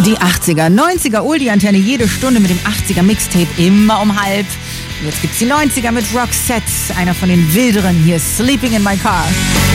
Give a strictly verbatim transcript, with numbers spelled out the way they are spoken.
Die achtziger, neunziger Oldie-Antenne jede Stunde mit dem achtziger Mixtape immer um halb. Jetzt gibt's die neunziger mit Roxette, einer von den wilderen. Hier ist Sleeping in My Car.